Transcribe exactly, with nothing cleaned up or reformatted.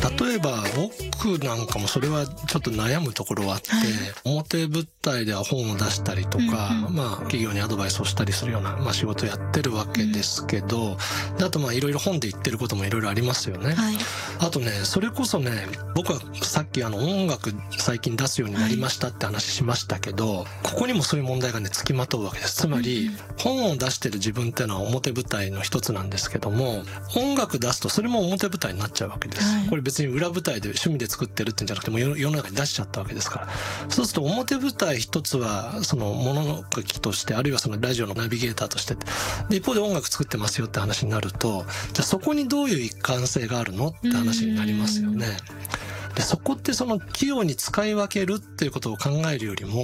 例えば僕なんかもそれはちょっと悩むところはあって、はい、表舞台では本を出したりとか、うんうん、まあ企業にアドバイスをしたりするような、まあ、仕事をやってるわけですけど、うん、であとまあいろいろ本で言ってることもいろいろありますよね、はい、あとねそれこそね僕はさっきあの音楽最近出すようになりましたって話しましたけど、はい、ここにもそういう問題がね付きまとうわけです。つまり、うん、本を出してる自分っていうのは表舞台の一つなんですけども、音楽出すとそれも表舞台になっちゃうわけです、はい、これ別に裏舞台で趣味で作ってるってんじゃなくてもう世の中に出しちゃったわけですから、そうすると表舞台一つはその物書きとして、あるいはそのラジオのナビゲーターとして、で一方で音楽作ってますよって話になると、じゃあそこにどういう一貫性があるのって話になりますよね。でそこってその器用に使い分けるっていうことを考えるよりも